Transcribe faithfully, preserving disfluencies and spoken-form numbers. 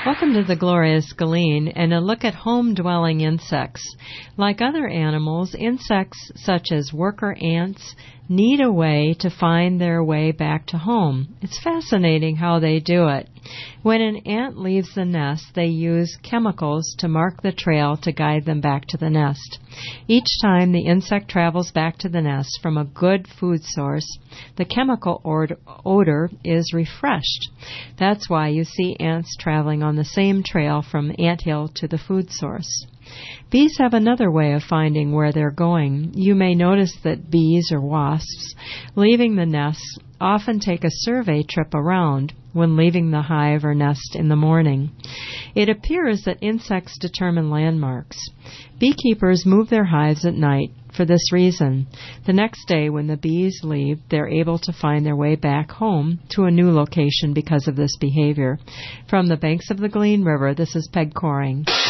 Welcome to the Glorious Galen and a look at home-dwelling insects. Like other animals, insects such as worker ants need a way to find their way back to home. It's fascinating how they do it. When an ant leaves the nest, they use chemicals to mark the trail to guide them back to the nest. Each time the insect travels back to the nest from a good food source, the chemical odor is refreshed. That's why you see ants traveling on the same trail from anthill to the food source. Bees have another way of finding where they're going. You may notice that bees or wasps leaving the nest often take a survey trip around when leaving the hive or nest in the morning. It appears that insects determine landmarks. Beekeepers move their hives at night for this reason. The next day when the bees leave, they're able to find their way back home to a new location because of this behavior. From the banks of the Glen River, this is Peg Coring.